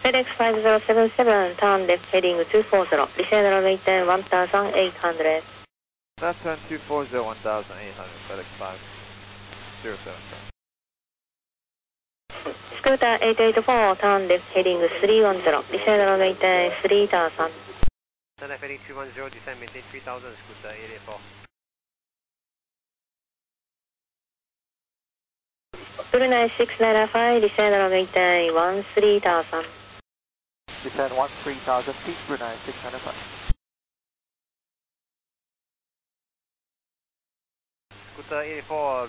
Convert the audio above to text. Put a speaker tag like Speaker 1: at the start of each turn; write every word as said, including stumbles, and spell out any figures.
Speaker 1: FedEx five zero seven seven, turn left heading two four zero, descend runway ten one thousand eight hundred.
Speaker 2: Left turn two four zero, one thousand eight hundred, FedEx five zero seven seven.
Speaker 1: Scooter eight eight four, turn left heading three one zero, descend runway ten three thousand.
Speaker 3: Turn left heading two one zero, descend maintain three thousand, Scooter eight eight four.
Speaker 1: Zulu nine six nine five, descend runway ten one three thousand.
Speaker 4: Descend one three thousand feet, Zulu nine six nine five.
Speaker 3: Scooter eight eight four.